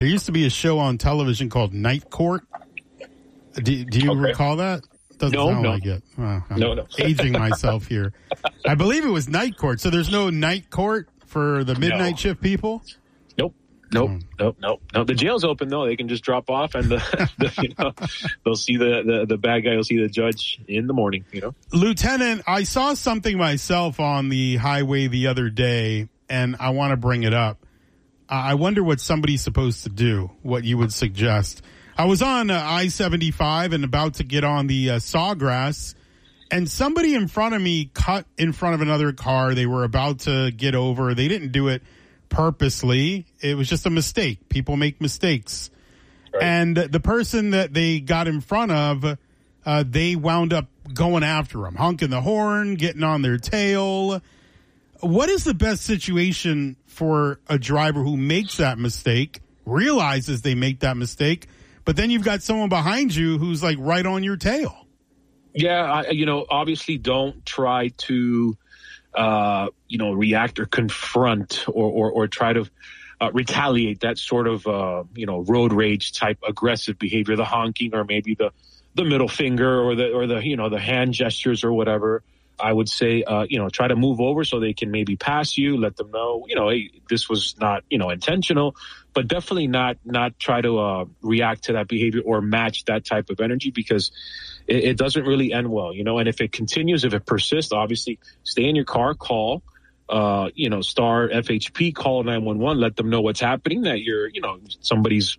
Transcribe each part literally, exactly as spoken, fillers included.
used to be a show on television called Night Court. Do, do you okay. recall that? Doesn't no, sound no. like it. Oh, I'm no, no. aging myself here. I believe it was Night Court. So there's no Night Court for the midnight no. shift people? Nope. Nope, oh. nope, nope, nope. The jail's open though; they can just drop off, and the, the, you know, they'll see the, the the bad guy will see the judge in the morning. You know, Lieutenant, I saw something myself on the highway the other day, and I want to bring it up. I wonder what somebody's supposed to do. What you would suggest? I was on uh, I seventy-five and about to get on the uh, Sawgrass, and somebody in front of me cut in front of another car. They were about to get over. They didn't do it purposely. It was just a mistake. People make mistakes. Right. And the person that they got in front of, uh, they wound up going after them, honking the horn, getting on their tail. What is the best situation for a driver who makes that mistake, realizes they make that mistake, but then you've got someone behind you who's like right on your tail? Yeah, I, you know, obviously don't try to uh, you know, react or confront or, or, or try to uh, retaliate that sort of, uh, you know, road rage type aggressive behavior, the honking or maybe the, the middle finger or the, or the, you know, the hand gestures or whatever. I would say, uh, you know, try to move over so they can maybe pass you, let them know, you know, hey, this was not, you know, intentional, but definitely not, not try to uh, react to that behavior or match that type of energy, because it, it doesn't really end well, you know, and if it continues, if it persists, obviously stay in your car, call, uh, you know, star F H P, call nine one one, let them know what's happening, that you're, you know, somebody's,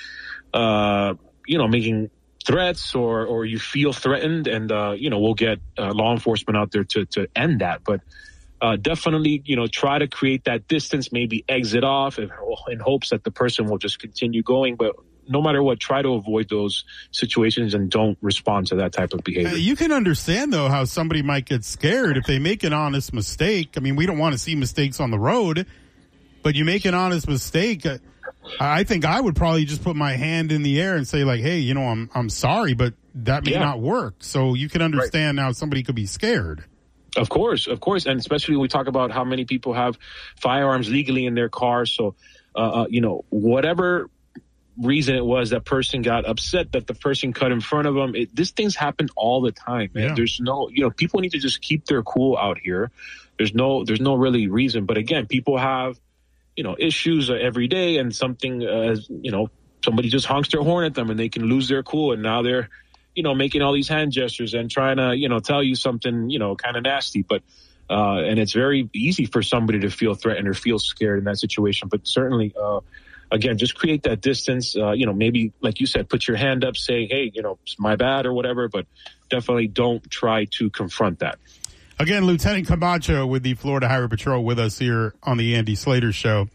uh, you know, making threats or, or you feel threatened, and, uh, you know, we'll get uh, law enforcement out there to, to end that. But uh, definitely, you know, try to create that distance, maybe exit off in, in hopes that the person will just continue going. But no matter what, try to avoid those situations and don't respond to that type of behavior. Uh, you can understand, though, how somebody might get scared if they make an honest mistake. I mean, we don't want to see mistakes on the road, but you make an honest mistake. Uh, I think I would probably just put my hand in the air and say, like, hey, you know, I'm I'm sorry, but that may yeah. not work. So you can understand right. now somebody could be scared. Of course, of course. And especially when we talk about how many people have firearms legally in their cars. So, uh, uh, you know, whatever reason it was that person got upset that the person cut in front of them, it, this things happen all the time, man. Yeah. There's no, you know, people need to just keep their cool out here. There's no, there's no really reason. But again, people have, you know, issues every day, and something, uh, you know, somebody just honks their horn at them and they can lose their cool. And now they're, you know, making all these hand gestures and trying to, you know, tell you something, you know, kind of nasty. But, uh, and it's very easy for somebody to feel threatened or feel scared in that situation. But certainly, uh, again, just create that distance, uh, you know, maybe, like you said, put your hand up, say, hey, you know, it's my bad or whatever, but definitely don't try to confront that. Again, Lieutenant Camacho with the Florida Highway Patrol with us here on the Andy Slater Show.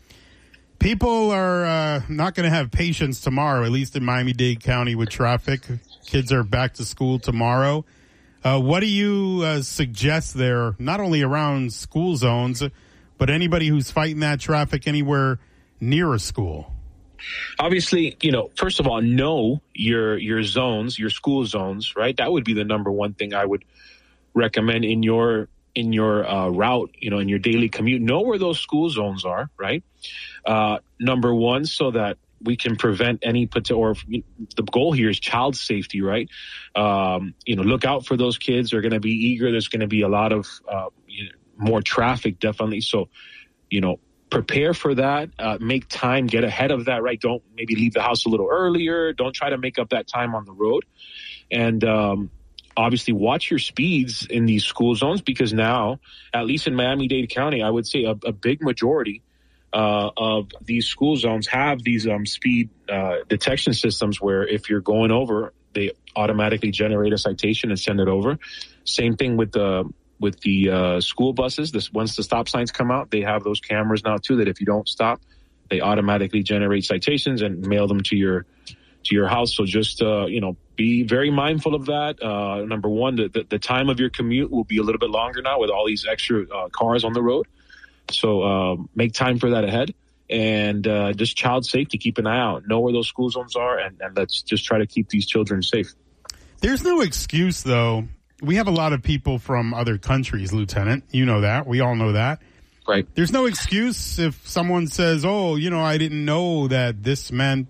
People are uh, not going to have patience tomorrow, at least in Miami-Dade County with traffic. Kids are back to school tomorrow. Uh, what do you uh, suggest there, not only around school zones, but anybody who's fighting that traffic anywhere near a school? Obviously, you know, first of all, know your your zones, your school zones, right? That would be the number one thing I would recommend in your in your uh, route, you know, in your daily commute. Know where those school zones are, right? Uh, number one, so that we can prevent any potential, or the goal here is child safety, right? Um, you know, look out for those kids. They're going to be eager. There's going to be a lot of uh, you know, more traffic, definitely. So, you know, prepare for that. Uh, make time, get ahead of that, right? Don't maybe leave the house a little earlier. Don't try to make up that time on the road. And, um, obviously watch your speeds in these school zones, because now, at least in Miami-Dade County, I would say a, a big majority uh, of these school zones have these um, speed uh, detection systems where if you're going over, they automatically generate a citation and send it over. Same thing with the with the uh, school buses. This once the stop signs come out, they have those cameras now too, that if you don't stop, they automatically generate citations and mail them to your to your house. So just, uh, you know, be very mindful of that. Uh, number one, the, the, the time of your commute will be a little bit longer now with all these extra uh, cars on the road. So uh, make time for that ahead. And uh, just child safety, keep an eye out. Know where those school zones are, and, and let's just try to keep these children safe. There's no excuse, though. We have a lot of people from other countries, Lieutenant. You know that. We all know that. Right. There's no excuse if someone says, oh, you know, I didn't know that this meant